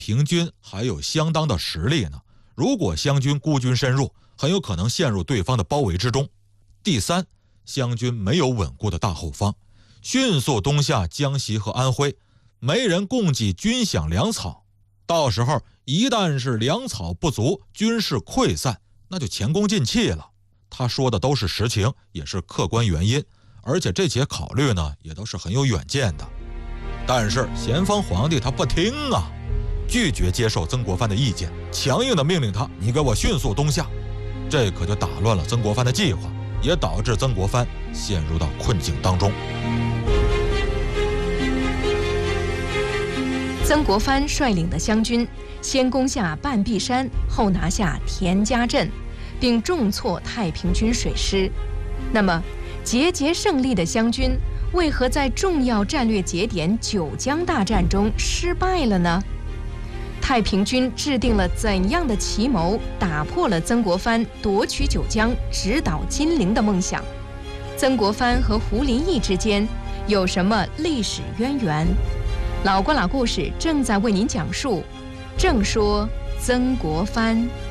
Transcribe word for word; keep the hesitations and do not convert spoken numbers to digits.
平均还有相当的实力呢。如果湘军孤军深入，很有可能陷入对方的包围之中。第三，湘军没有稳固的大后方，迅速东下江西和安徽，没人供给军饷粮草，到时候一旦是粮草不足，军事溃散，那就前功尽弃了。他说的都是实情，也是客观原因，而且这些考虑呢，也都是很有远见的。但是咸丰皇帝他不听啊，拒绝接受曾国藩的意见，强硬的命令他，你给我迅速东下。这可就打乱了曾国藩的计划，也导致曾国藩陷入到困境当中。 曾国藩率领的湘军先攻下半壁山，后拿下田家镇，并重挫太平军水师。那么节节胜利的湘军为何在重要战略节点九江大战中失败了呢？太平军制定了怎样的奇谋，打破了曾国藩夺取九江、直捣金陵的梦想？曾国藩和胡林翼之间有什么历史渊源？老瓜老故事正在为您讲述，正说曾国藩。